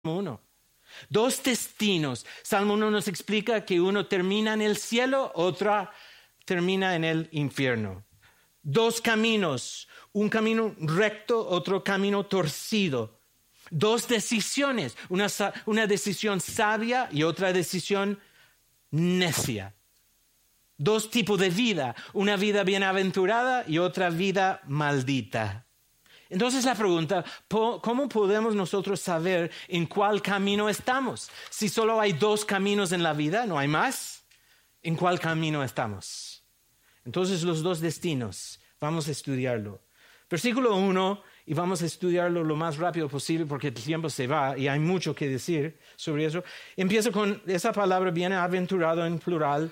1. Dos destinos. Salmo 1 nos explica que uno termina en el cielo, otra termina en el infierno. Dos caminos, un camino recto, otro camino torcido. Dos decisiones, una decisión sabia y otra decisión necia. Dos tipos de vida, una vida bienaventurada y otra vida maldita. Entonces la pregunta, ¿cómo podemos nosotros saber en cuál camino estamos? Si solo hay dos caminos en la vida, ¿no hay más? ¿En cuál camino estamos? Entonces los dos destinos, vamos a estudiarlo. Versículo 1, y vamos a estudiarlo lo más rápido posible porque el tiempo se va y hay mucho que decir sobre eso. Empieza con esa palabra bienaventurado en plural.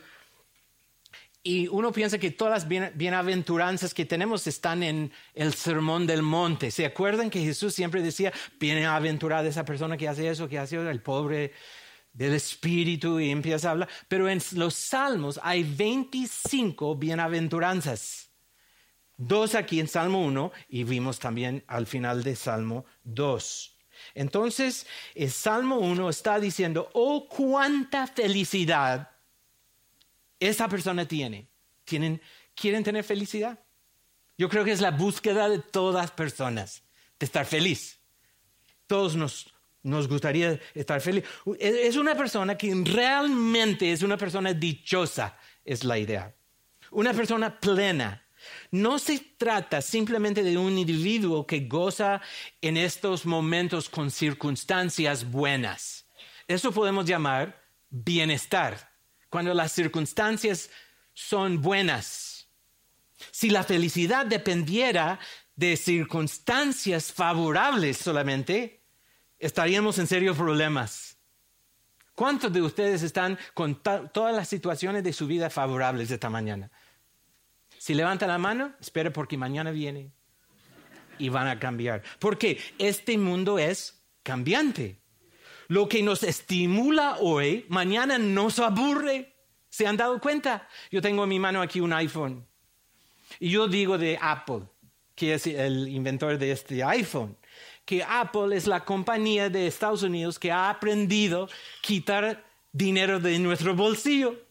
Y uno piensa que todas las bienaventuranzas que tenemos están en el Sermón del Monte. ¿Se acuerdan que Jesús siempre decía, bienaventurada esa persona que hace eso, el pobre del espíritu, y empieza a hablar? Pero en los Salmos hay 25 bienaventuranzas. 2 aquí en Salmo 1 y vimos también al final de Salmo 2. Entonces, el Salmo 1 está diciendo, oh, cuánta felicidad esa persona tiene. ¿Quieren tener felicidad? Yo creo que es la búsqueda de todas las personas, de estar feliz. Todos nos gustaría estar feliz. Es una persona que realmente es una persona dichosa, es la idea. Una persona plena. No se trata simplemente de un individuo que goza en estos momentos con circunstancias buenas. Eso podemos llamar bienestar. Cuando las circunstancias son buenas. Si la felicidad dependiera de circunstancias favorables solamente, estaríamos en serios problemas. ¿Cuántos de ustedes están con todas las situaciones de su vida favorables esta mañana? Si levantan la mano, espera porque mañana viene y van a cambiar. Porque este mundo es cambiante. Lo que nos estimula hoy, mañana nos aburre. ¿Se han dado cuenta? Yo tengo en mi mano aquí un iPhone. Y yo digo de Apple, que es el inventor de este iPhone, que Apple es la compañía de Estados Unidos que ha aprendido a quitar dinero de nuestro bolsillo.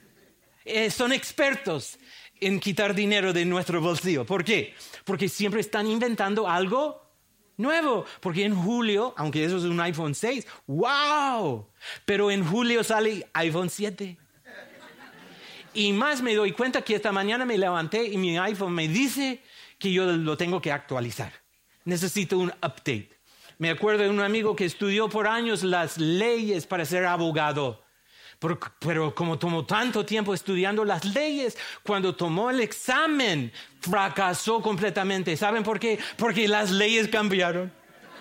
Son expertos en quitar dinero de nuestro bolsillo. ¿Por qué? Porque siempre están inventando algo nuevo, porque en julio, aunque eso es un iPhone 6, ¡wow! Pero en julio sale iPhone 7. Y más me doy cuenta que esta mañana me levanté y mi iPhone me dice que yo lo tengo que actualizar. Necesito un update. Me acuerdo de un amigo que estudió por años las leyes para ser abogado. Pero como tomó tanto tiempo estudiando las leyes, cuando tomó el examen, fracasó completamente. ¿Saben por qué? Porque las leyes cambiaron.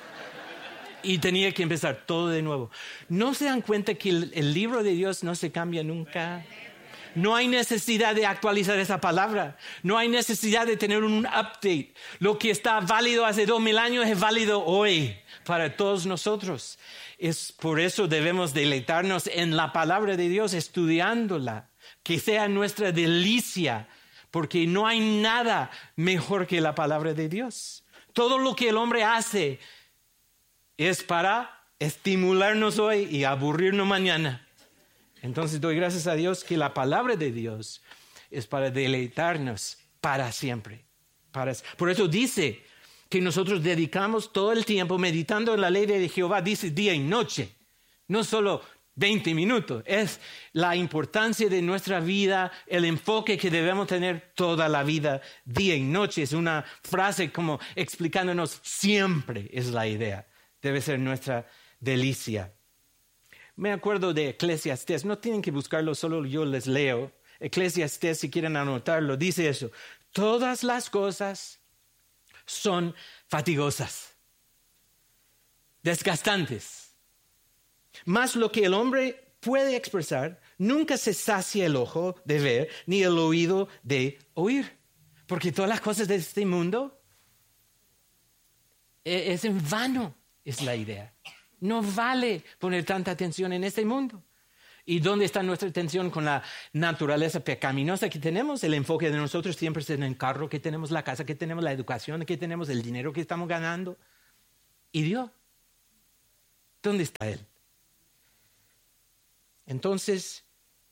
Y tenía que empezar todo de nuevo. ¿No se dan cuenta que el libro de Dios no se cambia nunca? No hay necesidad de actualizar esa palabra. No hay necesidad de tener un update. Lo que está válido hace 2000 años es válido hoy para todos nosotros. Es por eso debemos deleitarnos en la palabra de Dios, estudiándola, que sea nuestra delicia, porque no hay nada mejor que la palabra de Dios. Todo lo que el hombre hace es para estimularnos hoy y aburrirnos mañana. Entonces doy gracias a Dios que la palabra de Dios es para deleitarnos para siempre. Por eso dice que nosotros dedicamos todo el tiempo meditando en la ley de Jehová, dice día y noche, no solo 20 minutos. Es la importancia de nuestra vida, el enfoque que debemos tener toda la vida, día y noche. Es una frase como explicándonos siempre, es la idea. Debe ser nuestra delicia. Me acuerdo de Eclesiastés, no tienen que buscarlo, solo yo les leo. Eclesiastés, si quieren anotarlo, dice eso. Todas las cosas son fatigosas, desgastantes. Mas lo que el hombre puede expresar, nunca se sacia el ojo de ver, ni el oído de oír. Porque todas las cosas de este mundo es en vano, es la idea. No vale poner tanta atención en este mundo. ¿Y dónde está nuestra atención con la naturaleza pecaminosa que tenemos? El enfoque de nosotros siempre es en el carro que tenemos, la casa que tenemos, la educación que tenemos, el dinero que estamos ganando. ¿Y Dios? ¿Dónde está Él? Entonces,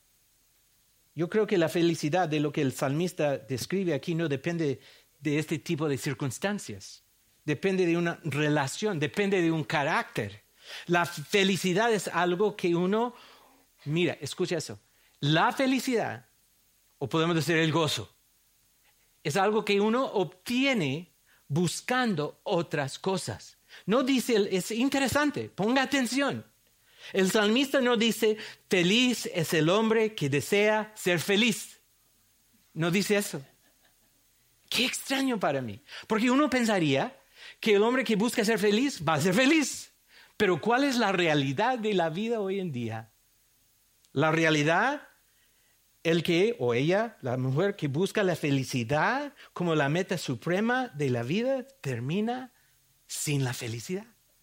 yo creo que la felicidad de lo que el salmista describe aquí no depende de este tipo de circunstancias. Depende de una relación, depende de un carácter. La felicidad es algo que uno, mira, escucha eso. La felicidad, o podemos decir el gozo, es algo que uno obtiene buscando otras cosas. No dice, es interesante, ponga atención. El salmista no dice, feliz es el hombre que desea ser feliz. No dice eso. Qué extraño para mí. Porque uno pensaría que el hombre que busca ser feliz va a ser feliz. Pero ¿cuál es la realidad de la vida hoy en día? La realidad, el que o ella, la mujer que busca la felicidad como la meta suprema de la vida, termina sin la felicidad.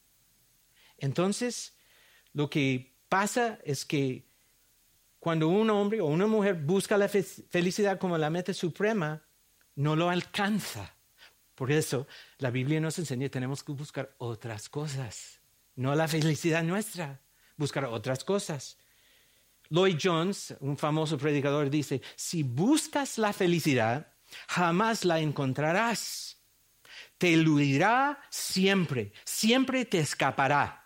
Entonces, lo que pasa es que cuando un hombre o una mujer busca la felicidad como la meta suprema, no lo alcanza. Por eso la Biblia nos enseña que tenemos que buscar otras cosas, no la felicidad nuestra, buscar otras cosas. Lloyd Jones, un famoso predicador, dice, si buscas la felicidad, jamás la encontrarás. Te eludirá siempre, siempre te escapará.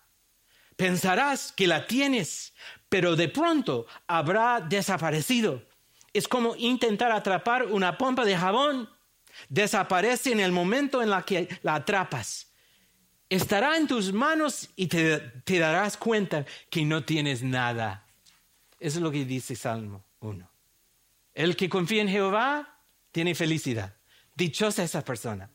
Pensarás que la tienes, pero de pronto habrá desaparecido. Es como intentar atrapar una pompa de jabón. Desaparece en el momento en el que la atrapas. Estará en tus manos y te darás cuenta que no tienes nada. Eso es lo que dice Salmo 1. El que confía en Jehová tiene felicidad. Dichosa esa persona.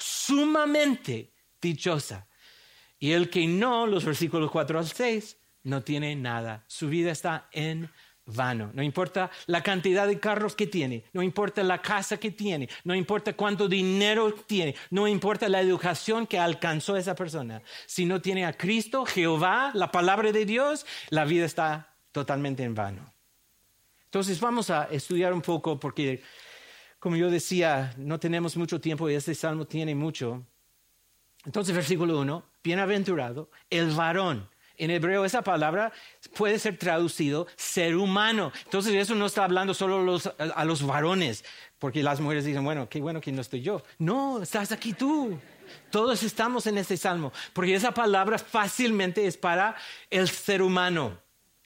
Sumamente dichosa. Y el que no, los versículos 4 al 6, no tiene nada. Su vida está en vano. No importa la cantidad de carros que tiene, no importa la casa que tiene, no importa cuánto dinero tiene, no importa la educación que alcanzó esa persona. Si no tiene a Cristo, Jehová, la palabra de Dios, la vida está totalmente en vano. Entonces vamos a estudiar un poco porque, como yo decía, no tenemos mucho tiempo y este salmo tiene mucho. Entonces, versículo 1, bienaventurado el varón. En hebreo esa palabra puede ser traducido ser humano. Entonces eso no está hablando solo a los varones, porque las mujeres dicen, bueno, qué bueno que no estoy yo. No, estás aquí tú. Todos estamos en este salmo, porque esa palabra fácilmente es para el ser humano,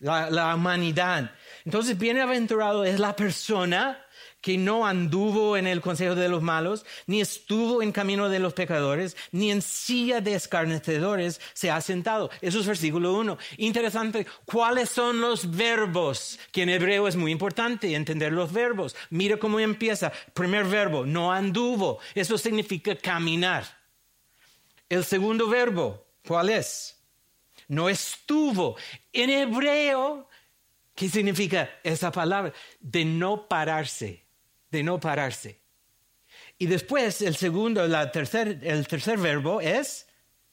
la humanidad. Entonces, bienaventurado es la persona que no anduvo en el consejo de los malos, ni estuvo en camino de los pecadores, ni en silla de escarnecedores se ha sentado. Eso es versículo 1. Interesante, ¿cuáles son los verbos? Que en hebreo es muy importante entender los verbos. Mira cómo empieza. Primer verbo, no anduvo. Eso significa caminar. El segundo verbo, ¿cuál es? No estuvo. En hebreo, ¿qué significa esa palabra? De no pararse. De no pararse. Y después el tercer verbo es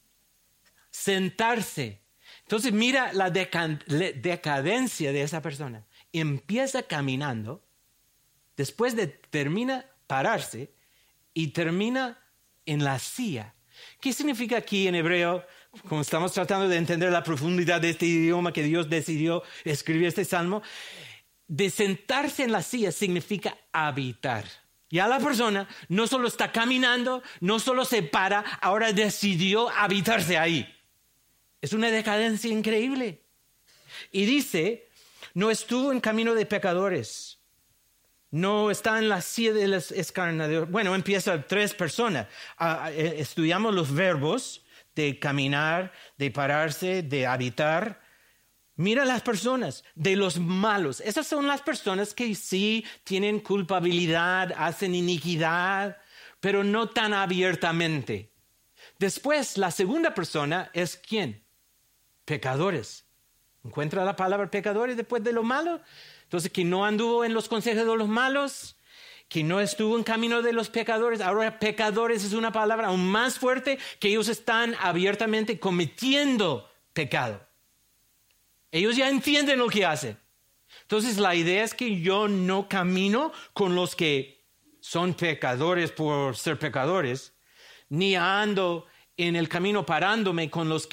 sentarse. Entonces mira la decadencia de esa persona. Empieza caminando, después termina pararse y termina en la silla. ¿Qué significa aquí en hebreo? Como estamos tratando de entender la profundidad de este idioma que Dios decidió escribir este salmo, de sentarse en la silla significa habitar. Ya la persona no solo está caminando, no solo se para, ahora decidió habitarse ahí. Es una decadencia increíble. Y dice, no estuvo en camino de pecadores, no está en la silla de los escarnecedores. Bueno, empieza 3 personas. Estudiamos los verbos de caminar, de pararse, de habitar. Mira las personas de los malos. Esas son las personas que sí tienen culpabilidad, hacen iniquidad, pero no tan abiertamente. Después, la segunda persona es ¿quién? Pecadores. ¿Encuentra la palabra pecadores después de lo malo? Entonces, que no anduvo en los consejos de los malos, que no estuvo en camino de los pecadores. Ahora, pecadores es una palabra aún más fuerte, que ellos están abiertamente cometiendo pecado. Ellos ya entienden lo que hacen. Entonces la idea es que yo no camino con los que son pecadores por ser pecadores, ni ando en el camino parándome con los que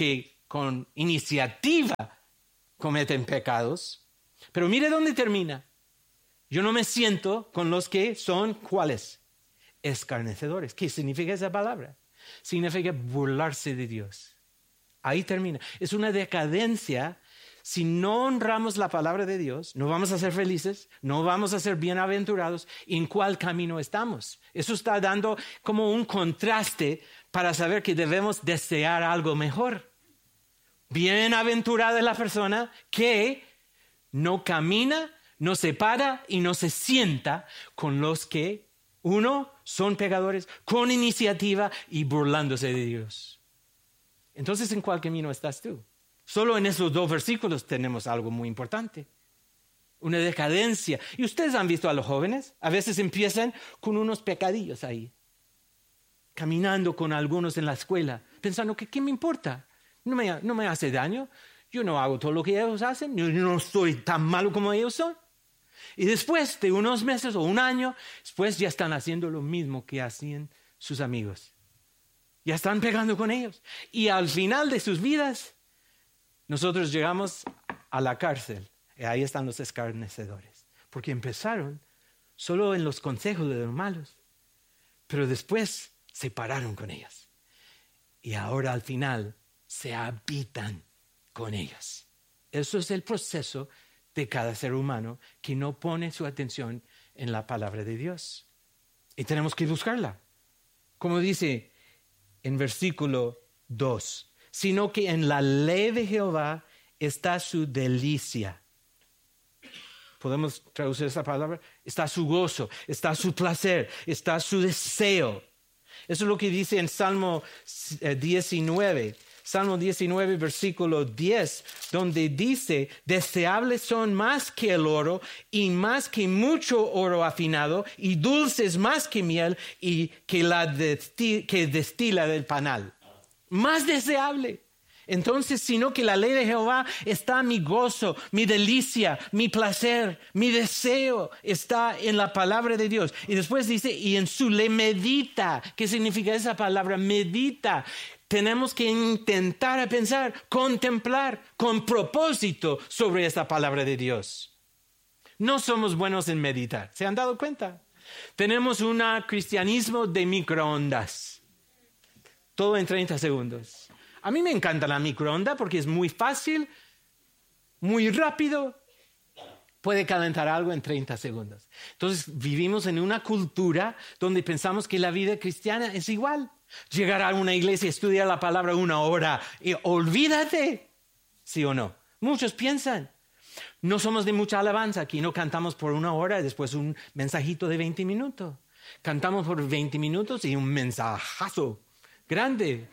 con iniciativa cometen pecados. Pero mire dónde termina. Yo no me siento con los que son, ¿cuáles? Escarnecedores. ¿Qué significa esa palabra? Significa burlarse de Dios. Ahí termina. Es una decadencia. Si no honramos la palabra de Dios, no vamos a ser felices, no vamos a ser bienaventurados. ¿En cuál camino estamos? Eso está dando como un contraste para saber que debemos desear algo mejor. Bienaventurada es la persona que no camina, no se para y no se sienta con los que, uno, son pecadores, con iniciativa y burlándose de Dios. Entonces, ¿en cuál camino estás tú? Solo en esos 2 versículos tenemos algo muy importante. Una decadencia. Y ustedes han visto a los jóvenes. A veces empiezan con unos pecadillos ahí. Caminando con algunos en la escuela. Pensando que ¿qué me importa? No me hace daño. Yo no hago todo lo que ellos hacen. Yo no soy tan malo como ellos son. Y después de unos meses o un año, después ya están haciendo lo mismo que hacían sus amigos. Ya están pegando con ellos. Y al final de sus vidas, nosotros llegamos a la cárcel y ahí están los escarnecedores, porque empezaron solo en los consejos de los malos, pero después se pararon con ellos y ahora al final se habitan con ellos. Eso es el proceso de cada ser humano que no pone su atención en la palabra de Dios. Y tenemos que buscarla. Como dice en versículo 2. Sino que en la ley de Jehová está su delicia. ¿Podemos traducir esa palabra? Está su gozo, está su placer, está su deseo. Eso es lo que dice en Salmo 19. Salmo 19, versículo 10, donde dice, deseables son más que el oro y más que mucho oro afinado y dulces más que miel y que destila del panal. Más deseable. Entonces, sino que la ley de Jehová está mi gozo, mi delicia, mi placer, mi deseo está en la palabra de Dios. Y después dice, y en su ley medita. ¿Qué significa esa palabra? Medita. Tenemos que intentar pensar, contemplar con propósito sobre esta palabra de Dios. No somos buenos en meditar. ¿Se han dado cuenta? Tenemos un cristianismo de microondas. Todo en 30 segundos. A mí me encanta la microonda porque es muy fácil, muy rápido. Puede calentar algo en 30 segundos. Entonces vivimos en una cultura donde pensamos que la vida cristiana es igual. Llegar a una iglesia y estudiar la palabra 1 hora y olvídate. ¿Sí o no? Muchos piensan. No somos de mucha alabanza. Aquí no cantamos por 1 hora y después un mensajito de 20 minutos. Cantamos por 20 minutos y un mensajazo grande.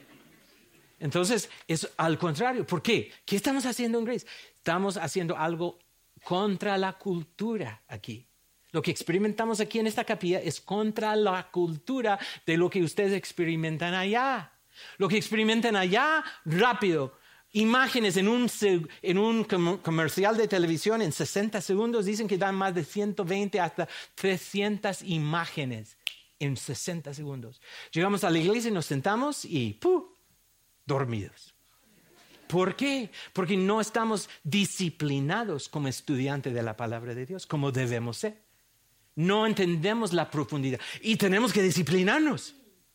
Entonces, es al contrario. ¿Por qué? ¿Qué estamos haciendo en Grace? Estamos haciendo algo contra la cultura aquí. Lo que experimentamos aquí en esta capilla es contra la cultura de lo que ustedes experimentan allá. Lo que experimentan allá, rápido. Imágenes en un comercial de televisión en 60 segundos dicen que dan más de 120 hasta 300 imágenes en 60 segundos. Llegamos a la iglesia y nos sentamos y ¡pum! Dormidos. ¿Por qué? Porque no estamos disciplinados como estudiantes de la palabra de Dios, como debemos ser. No entendemos la profundidad y tenemos que disciplinarnos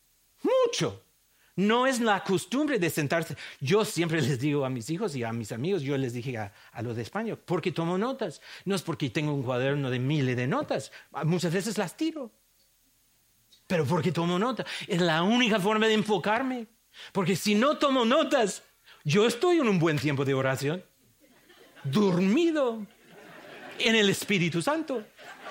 mucho. No es la costumbre de sentarse. Yo siempre les digo a mis hijos y a mis amigos, yo les dije a los de España, porque tomo notas. No es porque tengo un cuaderno de miles de notas. Muchas veces las tiro. Pero porque tomo notas. Es la única forma de enfocarme. Porque si no tomo notas, yo estoy en un buen tiempo de oración. Dormido en el Espíritu Santo.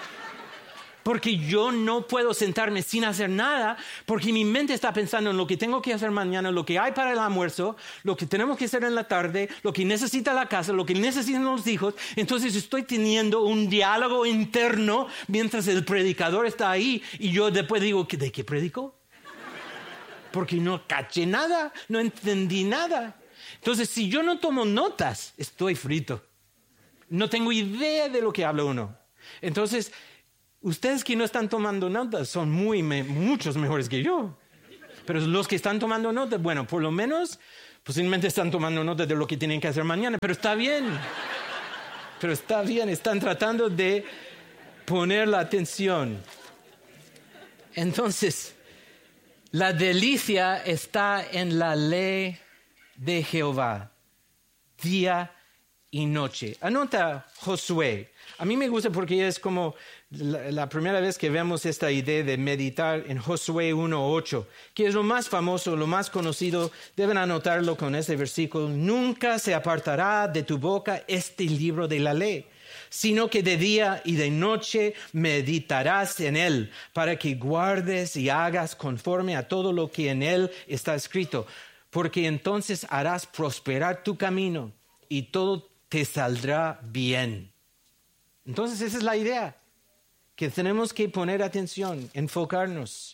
Porque yo no puedo sentarme sin hacer nada, porque mi mente está pensando en lo que tengo que hacer mañana, lo que hay para el almuerzo, lo que tenemos que hacer en la tarde, lo que necesita la casa, lo que necesitan los hijos. Entonces estoy teniendo un diálogo interno mientras el predicador está ahí y yo después digo, ¿de qué predicó? Porque no caché nada, no entendí nada. Entonces, si yo no tomo notas, estoy frito. No tengo idea de lo que habla uno. Entonces, ustedes que no están tomando notas son muchos mejores que yo. Pero los que están tomando notas, bueno, por lo menos Posiblemente están tomando nota de lo que tienen que hacer mañana, pero está bien. Pero está bien, están tratando de poner la atención. Entonces, la delicia está en la ley de Jehová, día y noche. Anota Josué. A mí me gusta porque es como la primera vez que vemos esta idea de meditar en Josué 1:8, que es lo más famoso, lo más conocido. Deben anotarlo con este versículo. Nunca se apartará de tu boca este libro de la ley, sino que de día y de noche meditarás en él, para que guardes y hagas conforme a todo lo que en él está escrito, porque entonces harás prosperar tu camino y todo te saldrá bien. Entonces esa es la idea, que tenemos que poner atención, enfocarnos,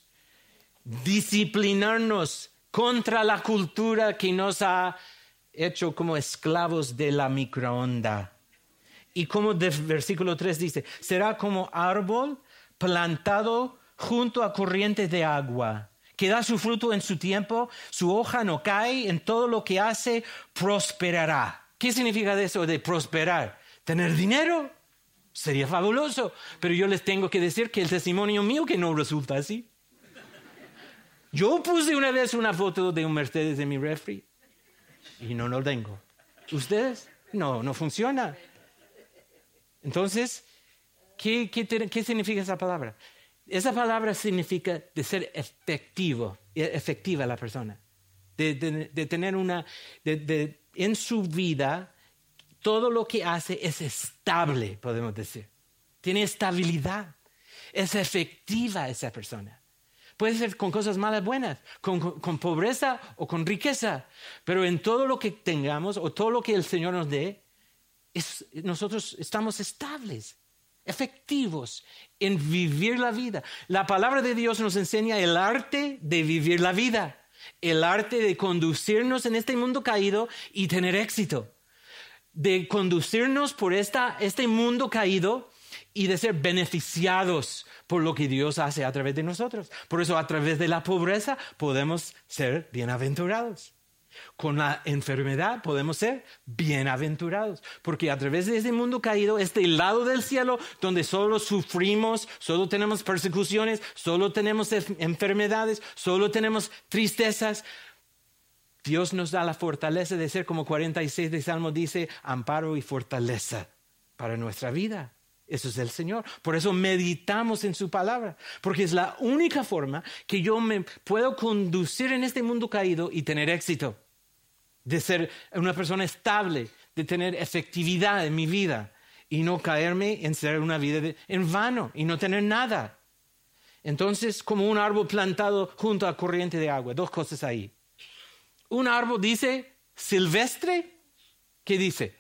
disciplinarnos contra la cultura que nos ha hecho como esclavos de la microonda. Y como el versículo 3 dice, será como árbol plantado junto a corrientes de agua, que da su fruto en su tiempo, su hoja no cae, en todo lo que hace prosperará. ¿Qué significa eso de prosperar? ¿Tener dinero? Sería fabuloso, pero yo les tengo que decir que el testimonio mío que no resulta así. Yo puse una vez una foto de un Mercedes en mi refri y no lo tengo. ¿Ustedes? No funciona. Entonces, ¿qué significa esa palabra? Esa palabra significa de ser efectiva la persona, de tener en su vida. Todo lo que hace es estable, podemos decir. Tiene estabilidad. Es efectiva esa persona. Puede ser con cosas malas, buenas, con pobreza o con riqueza. Pero en todo lo que tengamos o todo lo que el Señor nos dé, nosotros estamos estables, efectivos en vivir la vida. La palabra de Dios nos enseña el arte de vivir la vida. El arte de conducirnos en este mundo caído y tener éxito. De conducirnos por este mundo caído y de ser beneficiados por lo que Dios hace a través de nosotros. Por eso a través de la pobreza podemos ser bienaventurados. Con la enfermedad podemos ser bienaventurados. Porque a través de este mundo caído, este lado del cielo donde solo sufrimos, solo tenemos persecuciones, solo tenemos enfermedades, solo tenemos tristezas, Dios nos da la fortaleza de ser, como 46 de Salmo dice, amparo y fortaleza para nuestra vida. Eso es el Señor. Por eso meditamos en su palabra, porque es la única forma que yo me puedo conducir en este mundo caído y tener éxito, de ser una persona estable, de tener efectividad en mi vida y no caerme en ser una vida en vano y no tener nada. Entonces, como un árbol plantado junto a corriente de agua, dos cosas ahí. Un árbol dice silvestre, ¿qué dice?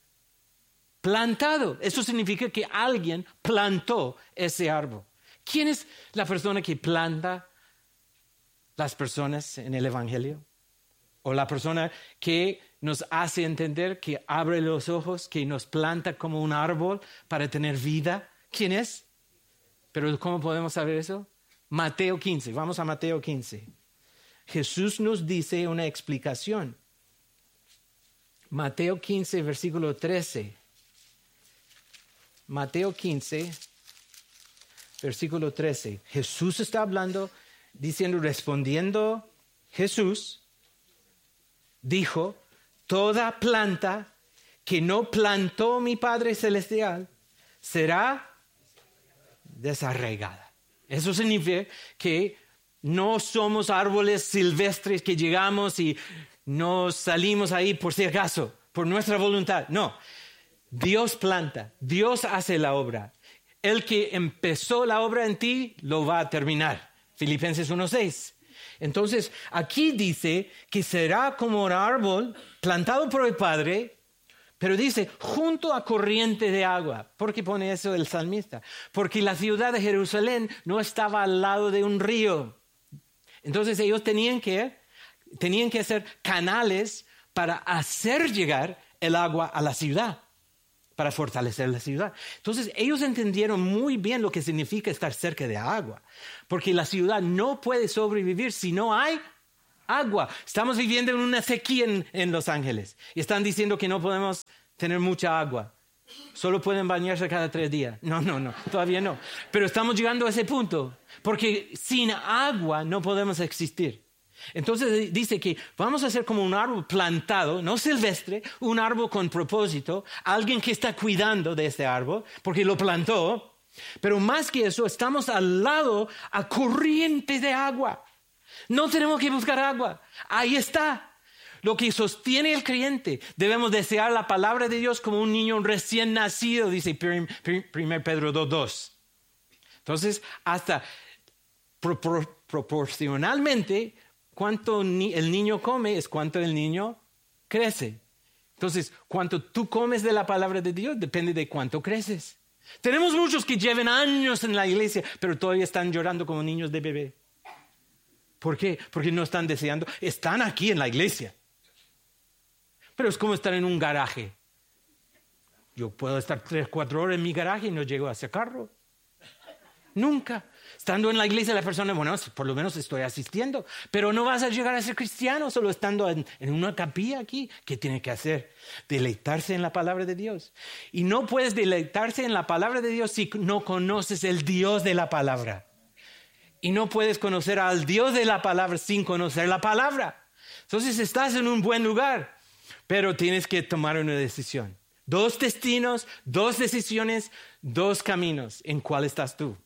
Plantado. Eso significa que alguien plantó ese árbol. ¿Quién es la persona que planta las personas en el Evangelio? O la persona que nos hace entender, que abre los ojos, que nos planta como un árbol para tener vida. ¿Quién es? Pero ¿cómo podemos saber eso? Mateo 15. Vamos a Mateo 15. Jesús nos dice una explicación. Mateo 15, versículo 13. Mateo 15, versículo 13. Jesús está hablando, respondiendo Jesús, dijo, toda planta que no plantó mi Padre Celestial será desarraigada. Eso significa que no somos árboles silvestres que llegamos y nos salimos ahí por si acaso, por nuestra voluntad. No, Dios planta, Dios hace la obra. El que empezó la obra en ti lo va a terminar. Filipenses 1:6. Entonces, aquí dice que será como un árbol plantado por el Padre, pero dice, junto a corriente de agua. ¿Por qué pone eso el salmista? Porque la ciudad de Jerusalén no estaba al lado de un río. Entonces ellos tenían que hacer canales para hacer llegar el agua a la ciudad, para fortalecer la ciudad. Entonces ellos entendieron muy bien lo que significa estar cerca de agua, porque la ciudad no puede sobrevivir si no hay agua. Estamos viviendo en una sequía en Los Ángeles y están diciendo que no podemos tener mucha agua. Solo pueden bañarse cada 3 días. No, todavía no. Pero estamos llegando a ese punto porque sin agua no podemos existir. Entonces dice que vamos a hacer como un árbol plantado, no silvestre, un árbol con propósito, alguien que está cuidando de este árbol porque lo plantó. Pero más que eso, estamos al lado a corriente de agua. No tenemos que buscar agua. Ahí está. Lo que sostiene el creyente. Debemos desear la palabra de Dios como un niño recién nacido, dice 1 Pedro 2:2. Entonces, hasta proporcionalmente, cuánto el niño come es cuánto el niño crece. Entonces, cuánto tú comes de la palabra de Dios depende de cuánto creces. Tenemos muchos que llevan años en la iglesia, pero todavía están llorando como niños de bebé. ¿Por qué? Porque no están deseando. Están aquí en la iglesia. Pero es como estar en un garaje. Yo puedo estar 3-4 horas en mi garaje y no llego a ese carro. Nunca. Estando en la iglesia la persona, bueno, por lo menos estoy asistiendo. Pero no vas a llegar a ser cristiano solo estando en una capilla aquí. ¿Qué tiene que hacer? Deleitarse en la palabra de Dios. Y no puedes deleitarse en la palabra de Dios si no conoces el Dios de la palabra. Y no puedes conocer al Dios de la palabra sin conocer la palabra. Entonces estás en un buen lugar. Pero tienes que tomar una decisión. 2 destinos, 2 decisiones, 2 caminos. ¿En cuál estás tú?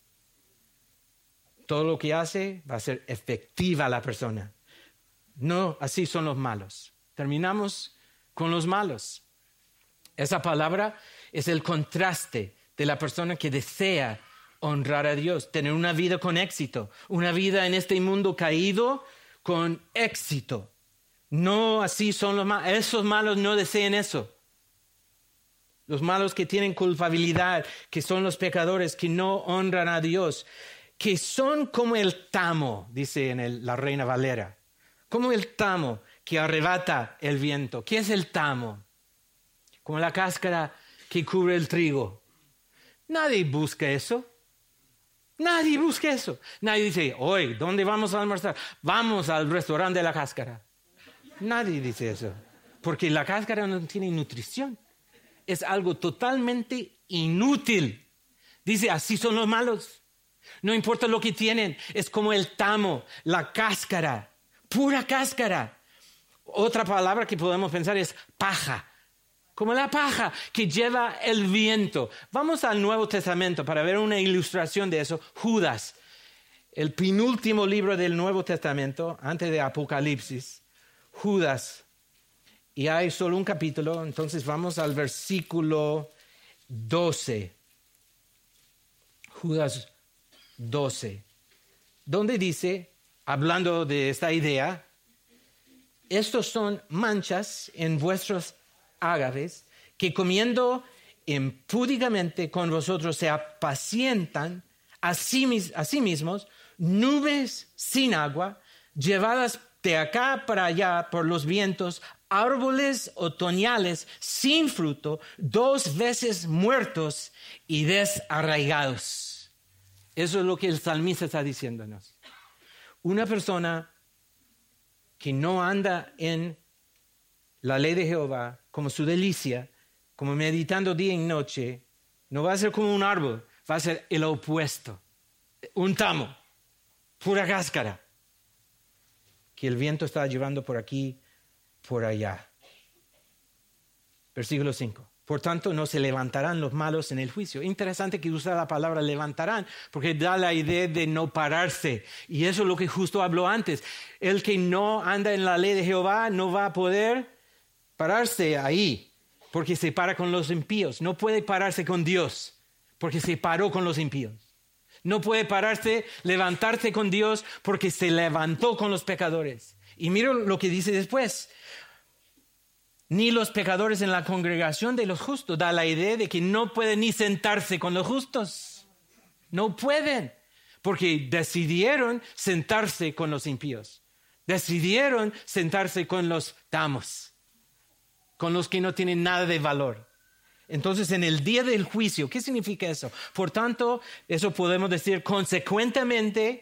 Todo lo que hace va a ser efectiva la persona. No, así son los malos. Terminamos con los malos. Esa palabra es el contraste de la persona que desea honrar a Dios, tener una vida con éxito, una vida en este mundo caído con éxito. No, así son los malos. Esos malos no desean eso. Los malos que tienen culpabilidad, que son los pecadores, que no honran a Dios, que son como el tamo, dice en la Reina Valera, como el tamo que arrebata el viento. ¿Qué es el tamo? Como la cáscara que cubre el trigo. Nadie busca eso. Nadie busca eso. Nadie dice, hoy, ¿dónde vamos a almorzar? Vamos al restaurante de la cáscara. Nadie dice eso, porque la cáscara no tiene nutrición. Es algo totalmente inútil. Dice, así son los malos. No importa lo que tienen, es como el tamo, la cáscara, pura cáscara. Otra palabra que podemos pensar es paja, como la paja que lleva el viento. Vamos al Nuevo Testamento para ver una ilustración de eso. Judas, el penúltimo libro del Nuevo Testamento, antes de Apocalipsis. Judas, y hay solo un capítulo, entonces vamos al versículo 12. Judas 12, donde dice, hablando de esta idea, estos son manchas en vuestros ágaves que comiendo impúdicamente con vosotros se apacientan a sí mismos, nubes sin agua, llevadas de acá para allá por los vientos, árboles otoñales sin fruto, 2 veces muertos y desarraigados. Eso es lo que el salmista está diciéndonos. Una persona que no anda en la ley de Jehová como su delicia, como meditando día y noche, no va a ser como un árbol, va a ser el opuesto. Un tamo, pura cáscara, que el viento está llevando por aquí, por allá. Versículo 5. Por tanto, no se levantarán los malos en el juicio. Interesante que usa la palabra levantarán, porque da la idea de no pararse. Y eso es lo que justo habló antes. El que no anda en la ley de Jehová no va a poder pararse ahí, porque se para con los impíos. No puede pararse con Dios, porque se paró con los impíos. No puede pararse, levantarse con Dios, porque se levantó con los pecadores. Y mira lo que dice después. Ni los pecadores en la congregación de los justos. Da la idea de que no pueden ni sentarse con los justos. No pueden, porque decidieron sentarse con los impíos. Decidieron sentarse con los tamos, con los que no tienen nada de valor. Entonces, en el día del juicio, ¿qué significa eso? Por tanto, eso podemos decir consecuentemente,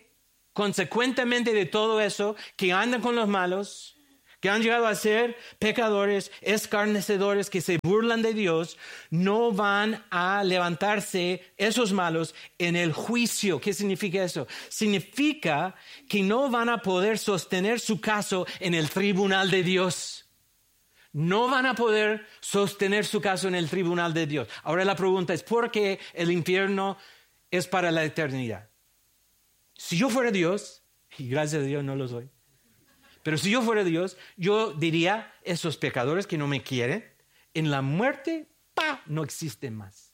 consecuentemente de todo eso, que andan con los malos, que han llegado a ser pecadores, escarnecedores, que se burlan de Dios, no van a levantarse esos malos en el juicio. ¿Qué significa eso? Significa que no van a poder sostener su caso en el tribunal de Dios. No van a poder sostener su caso en el tribunal de Dios. Ahora la pregunta es, ¿por qué el infierno es para la eternidad? Si yo fuera Dios, y gracias a Dios no lo soy, pero si yo fuera Dios, yo diría, esos pecadores que no me quieren, en la muerte, ¡pa!, no existen más.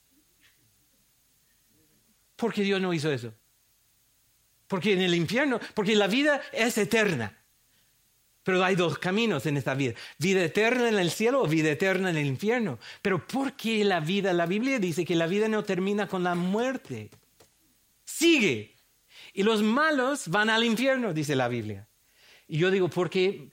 ¿Por qué Dios no hizo eso? Porque en el infierno, porque la vida es eterna. Pero hay dos caminos en esta vida. Vida eterna en el cielo o vida eterna en el infierno. Pero ¿por qué la vida? La Biblia dice que la vida no termina con la muerte. Sigue. Y los malos van al infierno, dice la Biblia. Y yo digo, ¿por qué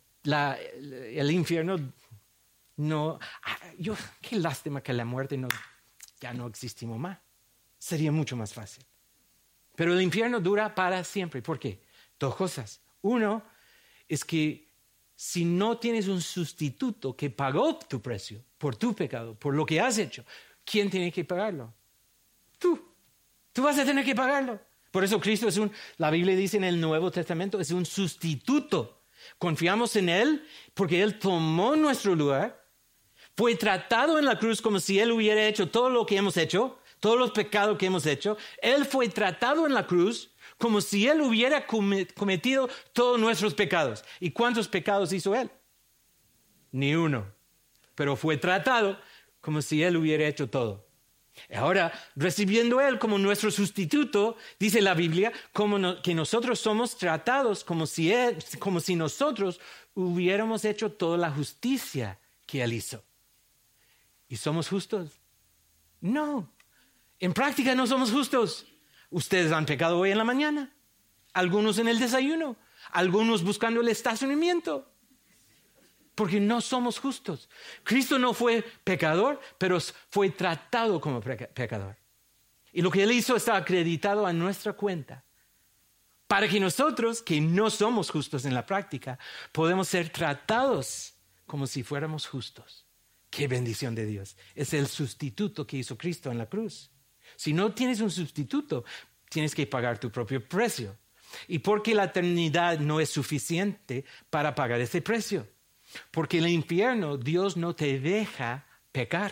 el infierno no? Qué lástima que la muerte ya no existimos más. Sería mucho más fácil. Pero el infierno dura para siempre. ¿Por qué? Dos cosas. Uno es que si no tienes un sustituto que pagó tu precio por tu pecado, por lo que has hecho, ¿quién tiene que pagarlo? Tú. Tú vas a tener que pagarlo. Por eso Cristo la Biblia dice en el Nuevo Testamento, es un sustituto. Confiamos en Él porque Él tomó nuestro lugar, fue tratado en la cruz como si Él hubiera hecho todo lo que hemos hecho, todos los pecados que hemos hecho. Él fue tratado en la cruz como si Él hubiera cometido todos nuestros pecados. ¿Y cuántos pecados hizo Él? Ni uno. Pero fue tratado como si Él hubiera hecho todo. Ahora, recibiendo Él como nuestro sustituto, dice la Biblia, que nosotros somos tratados como si nosotros hubiéramos hecho toda la justicia que Él hizo. ¿Y somos justos? No. En práctica no somos justos. Ustedes han pecado hoy en la mañana, algunos en el desayuno, algunos buscando el estacionamiento. Porque no somos justos. Cristo no fue pecador, pero fue tratado como pecador. Y lo que Él hizo está acreditado a nuestra cuenta. Para que nosotros, que no somos justos en la práctica, podemos ser tratados como si fuéramos justos. ¡Qué bendición de Dios! Es el sustituto que hizo Cristo en la cruz. Si no tienes un sustituto, tienes que pagar tu propio precio. Y porque la eternidad no es suficiente para pagar ese precio. Porque en el infierno Dios no te deja pecar.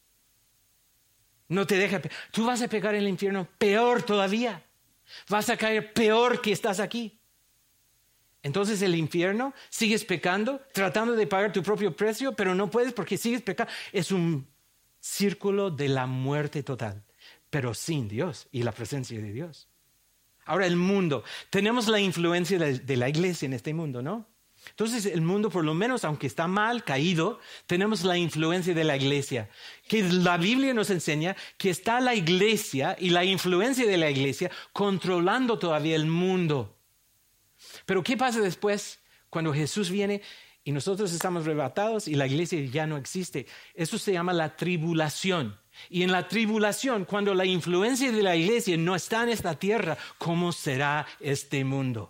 No te deja pecar. Tú vas a pecar en el infierno peor todavía. Vas a caer peor que estás aquí. Entonces el infierno, sigues pecando, tratando de pagar tu propio precio, pero no puedes porque sigues pecando. Es un círculo de la muerte total, pero sin Dios y la presencia de Dios. Ahora el mundo. Tenemos la influencia de la iglesia en este mundo, ¿no? Entonces el mundo, por lo menos, aunque está mal, caído, tenemos la influencia de la iglesia. Que la Biblia nos enseña que está la iglesia y la influencia de la iglesia controlando todavía el mundo. Pero ¿qué pasa después cuando Jesús viene y nosotros estamos arrebatados y la iglesia ya no existe? Eso se llama la tribulación. Y en la tribulación, cuando la influencia de la iglesia no está en esta tierra, ¿cómo será este mundo?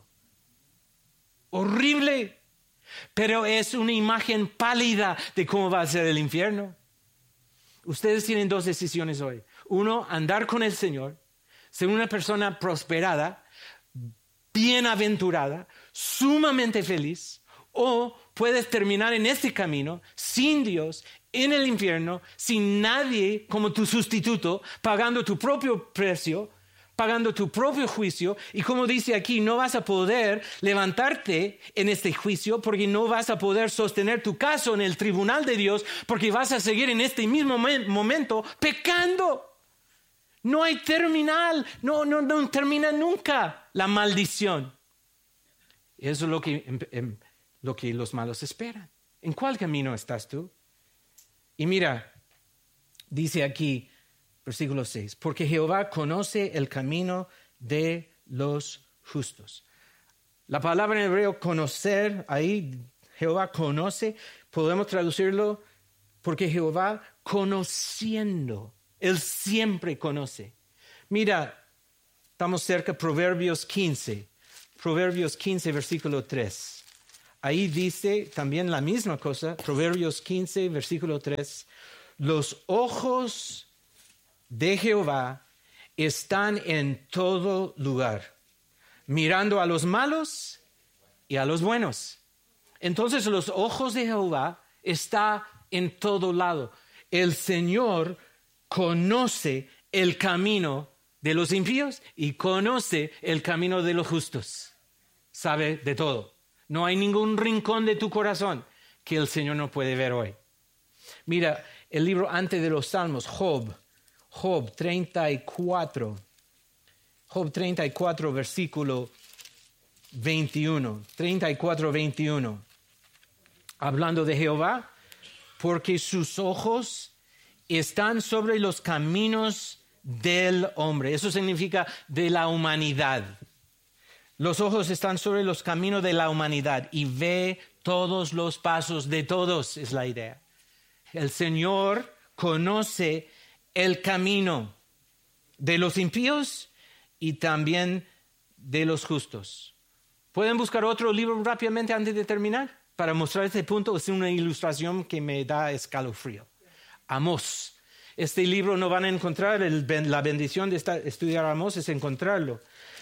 Horrible. Pero es una imagen pálida de cómo va a ser el infierno. Ustedes tienen dos decisiones hoy. Uno, andar con el Señor, ser una persona prosperada, bienaventurada, sumamente feliz, o puedes terminar en este camino sin Dios, en el infierno, sin nadie como tu sustituto, pagando tu propio precio, pagando tu propio juicio, y como dice aquí, no vas a poder levantarte en este juicio porque no vas a poder sostener tu caso en el tribunal de Dios porque vas a seguir en este mismo momento pecando. No hay terminal, no termina nunca la maldición. Eso es lo que los malos esperan. ¿En cuál camino estás tú? Y mira, dice aquí, versículo 6, porque Jehová conoce el camino de los justos. La palabra en hebreo conocer, ahí Jehová conoce, podemos traducirlo porque Jehová conociendo, Él siempre conoce. Mira, Estamos cerca, Proverbios 15. Proverbios 15, versículo 3. Ahí dice también la misma cosa, Proverbios 15, versículo 3. Los ojos de Jehová están en todo lugar, mirando a los malos y a los buenos. Entonces los ojos de Jehová están en todo lado. El Señor conoce el camino de los impíos y conoce el camino de los justos. Sabe de todo. No hay ningún rincón de tu corazón que el Señor no puede ver hoy. Mira, el libro antes de los Salmos, Job 34. Job 34, versículo 21. 34, 21. Hablando de Jehová, porque sus ojos están sobre los caminos del hombre. Eso significa de la humanidad. Los ojos están sobre los caminos de la humanidad y ve todos los pasos de todos, es la idea. El Señor conoce el camino de los impíos y también de los justos. ¿Pueden buscar otro libro rápidamente antes de terminar? Para mostrar este punto, es una ilustración que me da escalofrío. Amós. Este libro no van a encontrar, la bendición de estudiar Amós es encontrarlo.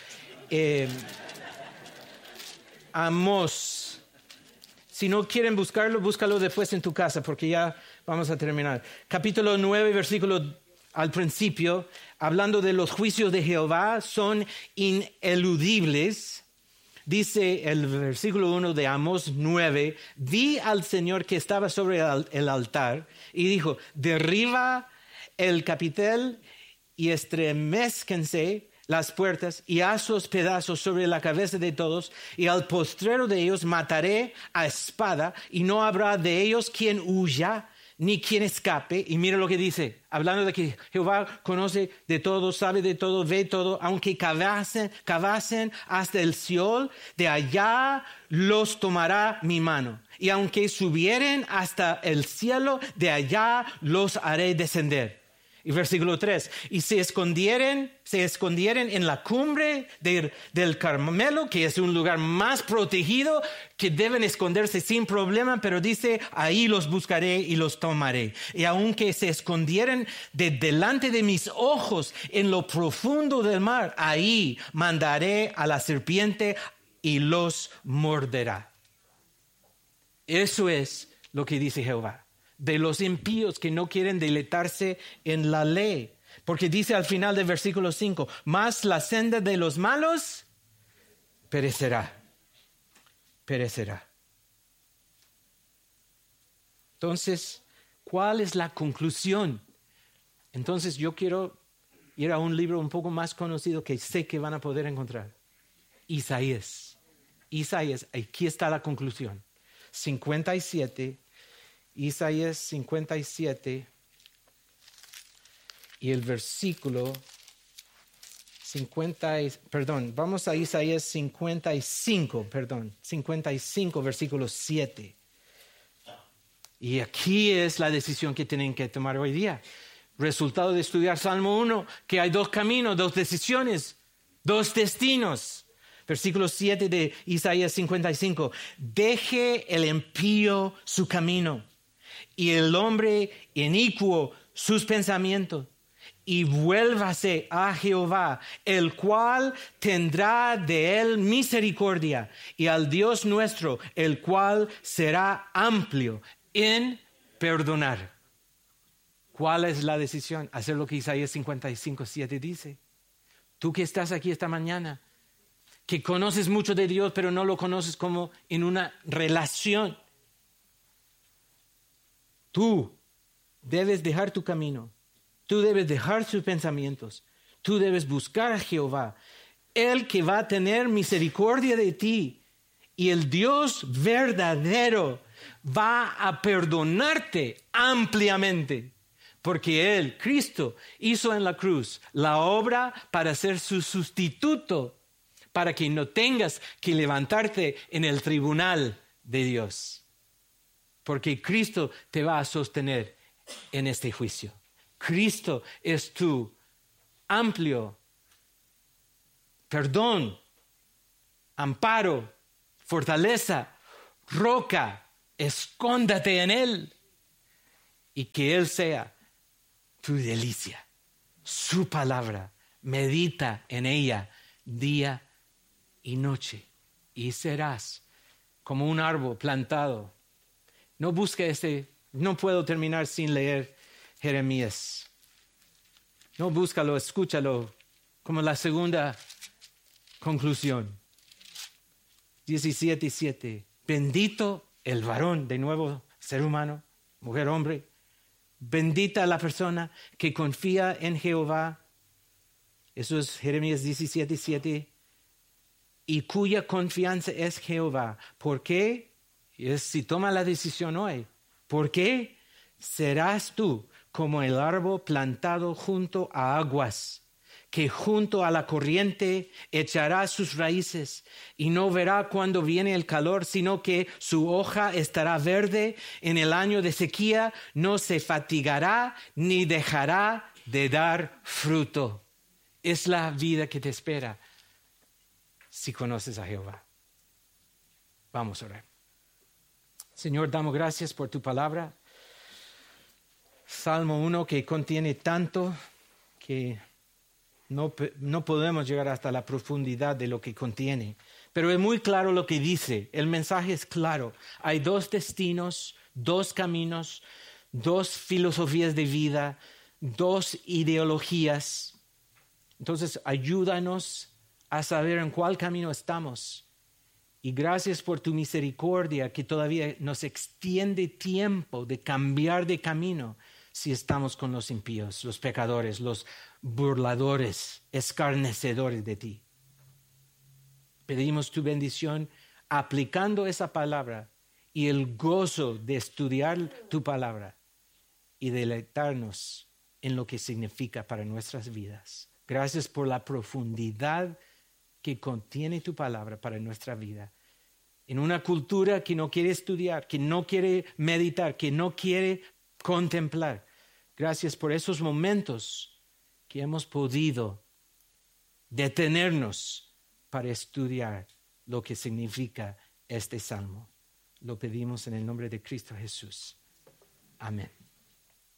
Amós. Si no quieren buscarlo, búscalo después en tu casa, porque ya vamos a terminar. Capítulo 9, versículo al principio, hablando de los juicios de Jehová, son ineludibles. Dice el versículo 1 de Amós 9, vi al Señor que estaba sobre el altar y dijo, derriba el capitel y estremezcanse las puertas y hazlos pedazos sobre la cabeza de todos y al postrero de ellos mataré a espada y no habrá de ellos quien huya ni quien escape. Y mira lo que dice, hablando de que Jehová conoce de todo, sabe de todo, ve todo, aunque cavasen hasta el Seol, de allá los tomará mi mano. Y aunque subieren hasta el cielo, de allá los haré descender. Y versículo 3, y se escondieren en la cumbre del Carmelo, que es un lugar más protegido, que deben esconderse sin problema, pero dice, ahí los buscaré y los tomaré. Y aunque se escondieren delante de mis ojos en lo profundo del mar, ahí mandaré a la serpiente y los morderá. Eso es lo que dice Jehová. De los impíos que no quieren deleitarse en la ley. Porque dice al final del versículo 5, mas la senda de los malos perecerá. Perecerá. Entonces, ¿cuál es la conclusión? Entonces yo quiero ir a un libro un poco más conocido que sé que van a poder encontrar. Isaías, aquí está la conclusión. 57. Isaías 57 y el versículo vamos a Isaías 55, 55, versículo 7. Y aquí es la decisión que tienen que tomar hoy día. Resultado de estudiar Salmo 1, que hay dos caminos, dos decisiones, dos destinos. Versículo 7 de Isaías 55, deje el impío su camino y el hombre inicuo sus pensamientos, y vuélvase a Jehová, el cual tendrá de él misericordia, y al Dios nuestro, el cual será amplio en perdonar. ¿Cuál es la decisión? Hacer lo que Isaías 55, 7 dice. Tú que estás aquí esta mañana, que conoces mucho de Dios, pero no lo conoces como en una relación. Tú debes dejar tu camino, tú debes dejar sus pensamientos, tú debes buscar a Jehová, el que va a tener misericordia de ti, y el Dios verdadero va a perdonarte ampliamente, porque Él, Cristo, hizo en la cruz la obra para ser su sustituto, para que no tengas que levantarte en el tribunal de Dios. Porque Cristo te va a sostener en este juicio. Cristo es tu amplio perdón, amparo, fortaleza, roca. Escóndate en Él y que Él sea tu delicia. Su palabra, medita en ella día y noche y serás como un árbol plantado. No busque no puedo terminar sin leer Jeremías. No búscalo, escúchalo como la segunda conclusión. 17:7. Bendito el varón, de nuevo ser humano, mujer, hombre. Bendita la persona que confía en Jehová. Eso es Jeremías 17:7. Y cuya confianza es Jehová. ¿Por qué? Si toma la decisión hoy. ¿Por qué? Serás tú como el árbol plantado junto a aguas, que junto a la corriente echará sus raíces y no verá cuando viene el calor, sino que su hoja estará verde en el año de sequía, no se fatigará ni dejará de dar fruto. Es la vida que te espera si conoces a Jehová. Vamos a orar. Señor, damos gracias por tu palabra. Salmo 1 que contiene tanto que no podemos llegar hasta la profundidad de lo que contiene. Pero es muy claro lo que dice. El mensaje es claro. Hay dos destinos, dos caminos, dos filosofías de vida, dos ideologías. Entonces, ayúdanos a saber en cuál camino estamos. Y gracias por tu misericordia que todavía nos extiende tiempo de cambiar de camino si estamos con los impíos, los pecadores, los burladores, escarnecedores de ti. Pedimos tu bendición aplicando esa palabra y el gozo de estudiar tu palabra y deleitarnos en lo que significa para nuestras vidas. Gracias por la profundidad que contiene tu palabra para nuestra vida. En una cultura que no quiere estudiar, que no quiere meditar, que no quiere contemplar. Gracias por esos momentos que hemos podido detenernos para estudiar lo que significa este salmo. Lo pedimos en el nombre de Cristo Jesús. Amén.